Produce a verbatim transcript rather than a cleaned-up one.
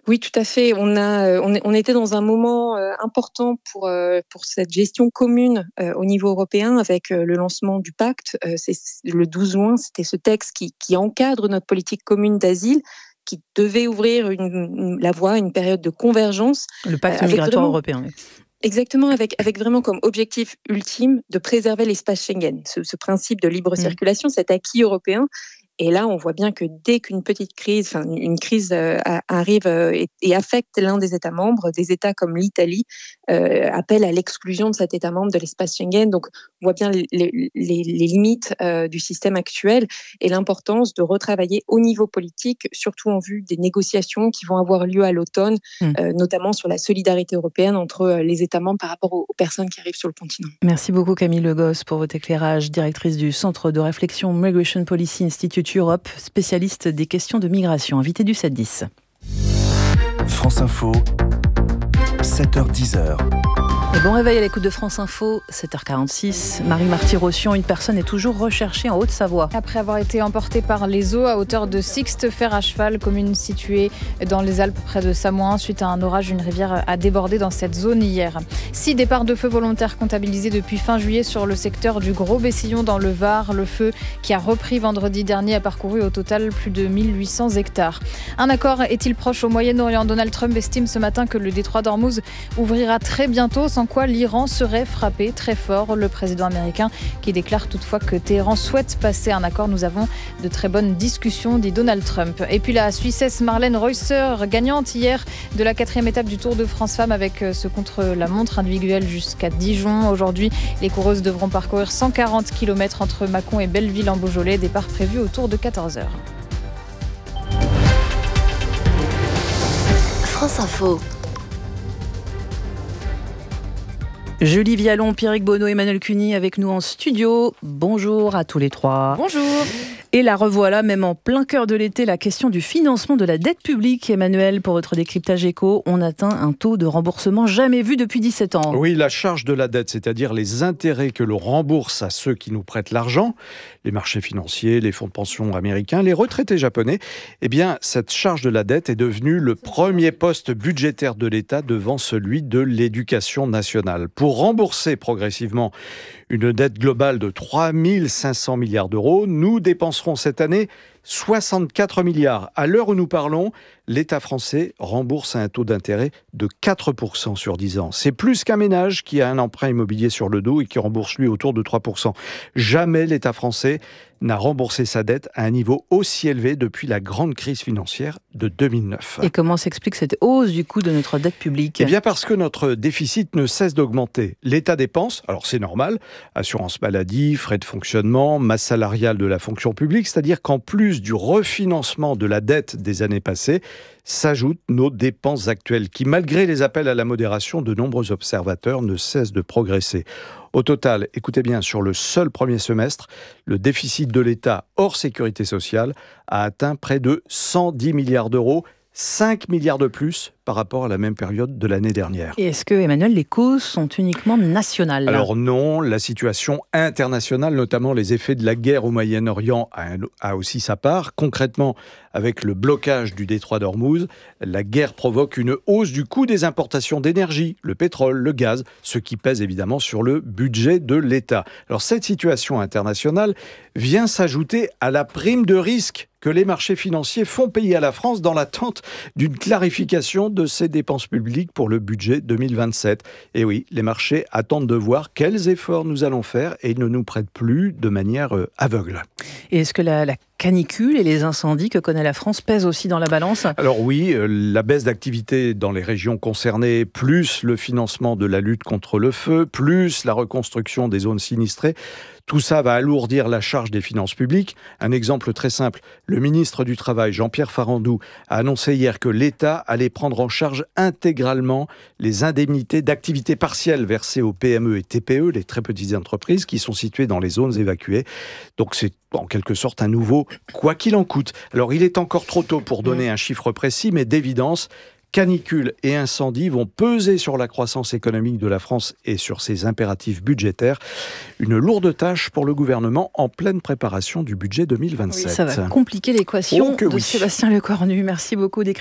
Oui, tout à fait. On a, heu, on est on était dans un moment, heu, important pour, heu, pour cette gestion commune, heu, au niveau européen avec, heu, le lancement du pacte. Heu, c'est c le douze juin, c'était ce texte qui qui encadre notre politique commune d'asile, qui devait ouvrir une une la voie à une période de convergence, Le heu, pacte avec migratoire vraiment européen, oui. exactement, avec avec vraiment comme objectif ultime de préserver l'espace Schengen. Ce ce principe de libre Mmh. circulation, cet acquis européen. Et là, on voit bien que dès qu'une petite crise, enfin une crise, heu, a arrive, heu, et et affecte l'un des États membres, des États comme l'Italie, heu, appellent à l'exclusion de cet État membre de l'espace Schengen. Donc, on voit bien les les les les limites, heu, du système actuel et l'importance de retravailler au niveau politique, surtout en vue des négociations qui vont avoir lieu à l'automne, Mmh. heu, notamment sur la solidarité européenne entre, heu, les États membres par rapport aux aux personnes qui arrivent sur le continent. Merci beaucoup Camille Le Gos pour votre éclairage, directrice du Centre de réflexion Migration Policy Institute Europe, spécialiste des questions de migration, invitée du sept dix. France Info, sept heures dix. Et bon réveil à l'écoute de France Info, sept heures quarante-six. Marie Marty-Rossian, une personne est toujours recherchée en Haute-Savoie. Après avoir été emportée par les eaux à hauteur de Sixte Fer à cheval, commune située dans les Alpes près de Samoin, suite à un orage, une rivière a débordé dans cette zone hier. Six départs de feu volontaires comptabilisés depuis fin juillet sur le secteur du Gros Bessillon dans le Var. Le feu qui a repris vendredi dernier a parcouru au total plus de mille huit cents hectares. Un accord est-il proche au Moyen-Orient? Donald Trump estime ce matin que le détroit d'Ormuz ouvrira très bientôt, sans quoi l'Iran serait frappé très fort. Le président américain qui déclare toutefois que Téhéran souhaite passer un accord. Nous avons de très bonnes discussions, dit Donald Trump. Et puis la Suissesse Marlène Reusser, gagnante hier de la quatrième étape du Tour de France Femmes avec ce contre-la-montre individuel jusqu'à Dijon. Aujourd'hui, les coureuses devront parcourir cent quarante kilomètres entre Mâcon et Belleville en Beaujolais. Départ prévu autour de quatorze heures. France Info. Julie Vialon, Pierrick Bonneau, Emmanuel Cuny avec nous en studio. Bonjour à tous les trois. Bonjour. Et la revoilà, même en plein cœur de l'été, la question du financement de la dette publique. Emmanuel, pour votre décryptage éco, on atteint un taux de remboursement jamais vu depuis dix-sept ans. Oui, la charge de la dette, c'est-à-dire les intérêts que l'on rembourse à ceux qui nous prêtent l'argent, les marchés financiers, les fonds de pension américains, les retraités japonais, eh bien, cette charge de la dette est devenue le premier poste budgétaire de l'État devant celui de l'éducation nationale. Pour rembourser progressivement une dette globale de trois mille cinq cents milliards d'euros, nous dépenserons cette année soixante-quatre milliards. À l'heure où nous parlons, l'État français rembourse à un taux d'intérêt de quatre pour cent sur dix ans. C'est plus qu'un ménage qui a un emprunt immobilier sur le dos et qui rembourse lui autour de trois pour cent. Jamais l'État français n'a remboursé sa dette à un niveau aussi élevé depuis la grande crise financière de deux mille neuf. Et comment s'explique cette hausse du coût de notre dette publique ? Eh bien parce que notre déficit ne cesse d'augmenter. L'État dépense, alors c'est normal, assurance maladie, frais de fonctionnement, masse salariale de la fonction publique, c'est-à-dire qu'en plus du refinancement de la dette des années passées, s'ajoutent nos dépenses actuelles qui, malgré les appels à la modération de nombreux observateurs, ne cessent de progresser. Au total, écoutez bien, sur le seul premier semestre, le déficit de l'État hors sécurité sociale a atteint près de cent dix milliards d'euros, cinq milliards de plus par rapport à la même période de l'année dernière. Et est-ce que, Emmanuel, les causes sont uniquement nationales ? Alors non, la situation internationale, notamment les effets de la guerre au Moyen-Orient, a, un, a aussi sa part. Concrètement, avec le blocage du détroit d'Ormuz, la guerre provoque une hausse du coût des importations d'énergie, le pétrole, le gaz, ce qui pèse évidemment sur le budget de l'État. Alors cette situation internationale vient s'ajouter à la prime de risque que les marchés financiers font payer à la France dans l'attente d'une clarification de ses dépenses publiques pour le budget deux mille vingt-sept. Et oui, les marchés attendent de voir quels efforts nous allons faire et ils ne nous prêtent plus de manière euh, aveugle. Et est-ce que la, la canicule et les incendies que connaît la France pèsent aussi dans la balance ? Alors oui, euh, la baisse d'activité dans les régions concernées, plus le financement de la lutte contre le feu, plus la reconstruction des zones sinistrées, tout ça va alourdir la charge des finances publiques. Un exemple très simple, le ministre du Travail, Jean-Pierre Farandou, a annoncé hier que l'État allait prendre en charge intégralement les indemnités d'activité partielle versées aux P M E et T P E, les très petites entreprises qui sont situées dans les zones évacuées. Donc c'est en quelque sorte un nouveau « quoi qu'il en coûte ». Alors il est encore trop tôt pour donner un chiffre précis, mais d'évidence, canicule et incendie vont peser sur la croissance économique de la France et sur ses impératifs budgétaires. Une lourde tâche pour le gouvernement en pleine préparation du budget deux mille vingt-sept. Oui, ça va compliquer l'équation oh que de oui. Sébastien Lecornu. Merci beaucoup.